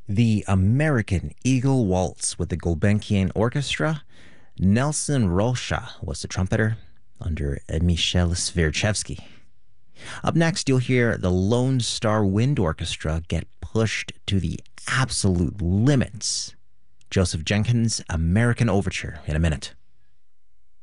The American Eagle Waltz with the Gulbenkian Orchestra. Nelson Rocha was the trumpeter under Michel Sverchevsky. Up next, you'll hear the Lone Star Wind Orchestra get pushed to the absolute limits. Joseph Jenkins' American Overture in a minute.